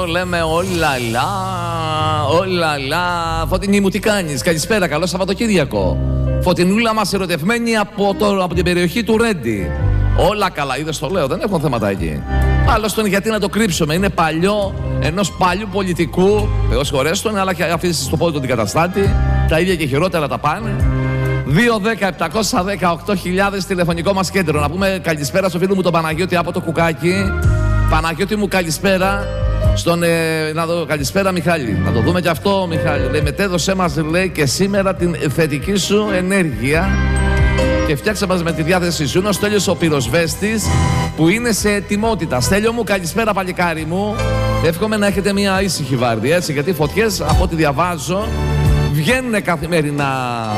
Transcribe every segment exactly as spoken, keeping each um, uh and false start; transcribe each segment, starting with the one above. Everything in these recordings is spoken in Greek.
λέμε όλα λα, όλα λα. Φωτεινή μου, τι κάνεις? Καλησπέρα, καλό Σαββατοκύριακο. Φωτεινούλα μας ερωτευμένη από, το, από την περιοχή του Ρέντι. Όλα καλά, είδες το λέω, δεν έχουν θεματάκι. Άλλωστε, γιατί να το κρύψουμε, είναι παλιό, ενός παλιού πολιτικού. Εγώ συγχωρέστον, αλλά και αφήσει στο πόδι του την καταστάτη. Τα ίδια και χειρότερα τα πάνε. δύο δέκα επτακόσια δεκαοκτώ χιλιάδες τηλεφωνικό μας κέντρο. Να πούμε καλησπέρα στο φίλο μου τον Παναγιώτη από το Κουκάκι. Παναγιώτη μου, καλησπέρα. Στον, ε, να δω, καλησπέρα Μιχάλη. Να το δούμε και αυτό, Μιχάλη. Λέει, μετέδωσέ μας, λέει, και σήμερα την θετική σου ενέργεια και φτιάξε μας με τη διάθεσή σου. Είναι ο Στέλιος ο πυροσβέστης που είναι σε ετοιμότητα. Στέλιο μου, καλησπέρα παλικάρι μου. Εύχομαι να έχετε μια ήσυχη βάρδια, έτσι, γιατί φωτιές, από ό,τι διαβάζω, βγαίνουν καθημερινά.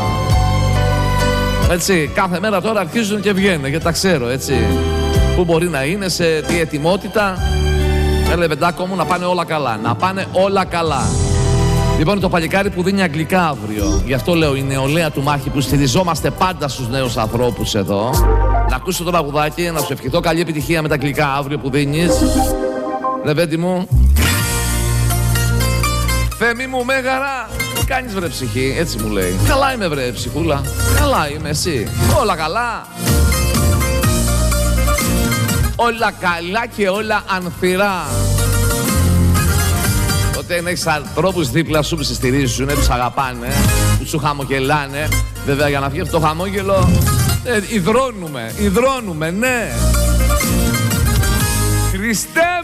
Έτσι, κάθε μέρα τώρα αρχίζουν και βγαίνουν, γιατί τα ξέρω, έτσι. Πού μπορεί να είναι, σε τι ετοιμότητα. Έλε βεντάκο μου, να πάνε όλα καλά. Να πάνε όλα καλά. Λοιπόν, το παλικάρι που δίνει αγγλικά αύριο. Γι' αυτό λέω η νεολαία του Μάχη που στηριζόμαστε πάντα στους νέους ανθρώπους εδώ. Να ακούσω το τραγουδάκι, να σου ευχηθώ καλή επιτυχία με τα αγγλικά αύριο που δίνεις. Λεβέντη μου. Θέμη μου, μέγαρα. Τι κάνεις βρε ψυχή, έτσι μου λέει. Καλά είμαι βρε ψυχούλα. Καλά είμαι, εσύ. Όλα καλά. Όλα καλά και όλα ανθυρά. Όταν έχεις ανθρώπους δίπλα σου που σε στηρίζουν, τους αγαπάνε, που σου χαμογελάνε. Βέβαια για να βγει αυτό το χαμόγελο, ε, υδρώνουμε, υδρώνουμε, ναι. Χριστέ